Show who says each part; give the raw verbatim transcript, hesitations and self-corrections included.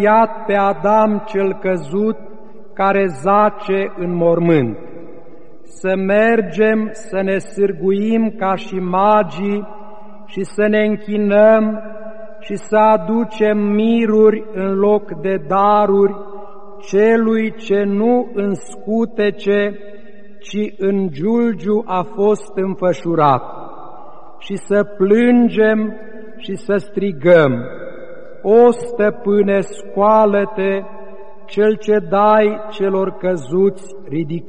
Speaker 1: iat pe Adam cel căzut care zace în mormânt. Să mergem, să ne sârguim ca și magii și să ne închinăm și să aducem miruri în loc de daruri celui ce nu în scutece, ci în giulgiu a fost înfășurat, și să plângem și să strigăm: O Stăpâne, scoală-te, Cel ce dai celor căzuți ridicat.